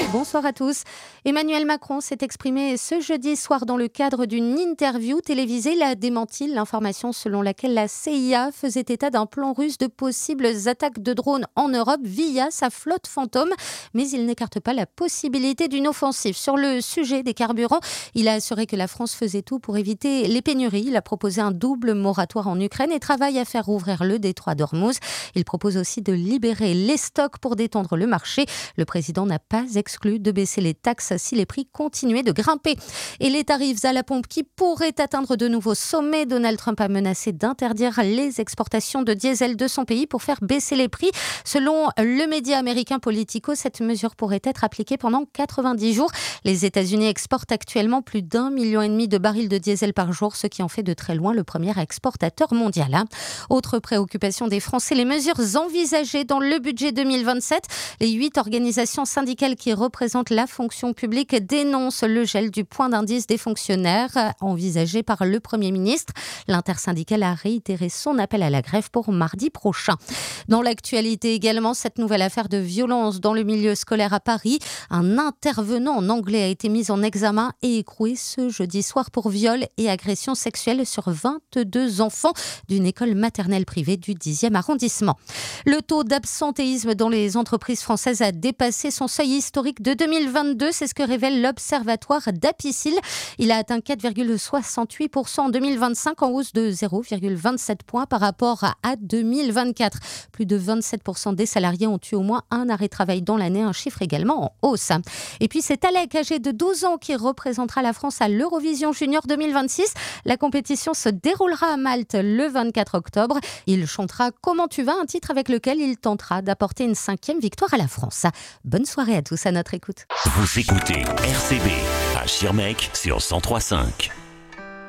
Bonsoir à tous. Emmanuel Macron s'est exprimé ce jeudi soir dans le cadre d'une interview télévisée. Il a démenti l'information selon laquelle la CIA faisait état d'un plan russe de possibles attaques de drones en Europe via sa flotte fantôme. Mais il n'écarte pas la possibilité d'une offensive. Sur le sujet des carburants, il a assuré que la France faisait tout pour éviter les pénuries. Il a proposé un double moratoire en Ukraine et travaille à faire rouvrir le détroit d'Ormuz. Il propose aussi de libérer les stocks pour détendre le marché. Le président n'a pas exclu de baisser les taxes si les prix continuaient de grimper. Et les tarifs à la pompe qui pourraient atteindre de nouveaux sommets. Donald Trump a menacé d'interdire les exportations de diesel de son pays pour faire baisser les prix. Selon le média américain Politico, cette mesure pourrait être appliquée pendant 90 jours. Les États-Unis exportent actuellement plus d'1,5 million de barils de diesel par jour, ce qui en fait de très loin le premier exportateur mondial. Autre préoccupation des Français, les mesures envisagées dans le budget 2027. Les 8 organisations syndicales qui représentent la fonction publique dénoncent le gel du point d'indice des fonctionnaires envisagé par le Premier ministre. L'intersyndicale a réitéré son appel à la grève pour mardi prochain. Dans l'actualité également, cette nouvelle affaire de violence dans le milieu scolaire à Paris. Un intervenant en anglais a été mis en examen et écroué ce jeudi soir pour viol et agression sexuelle sur 22 enfants d'une école maternelle privée du 10e arrondissement. Le taux d'absentéisme dans les entreprises françaises a dépassé son seuil historique de 2022. C'est ce que révèle l'Observatoire d'Apicil. Il a atteint 4,68% en 2025, en hausse de 0,27 points par rapport à 2024. Plus de 27% des salariés ont eu au moins un arrêt de travail dans l'année, un chiffre également en hausse. Et puis c'est Alec, âgé de 12 ans, qui représentera la France à l'Eurovision Junior 2026. La compétition se déroulera à Malte le 24 octobre. Il chantera « Comment tu vas ?», un titre avec lequel il tentera d'apporter une 5e victoire à la France. Bonne soirée à tous à notre écoute. Vous écoutez RCB à Schirmeck sur 103.5.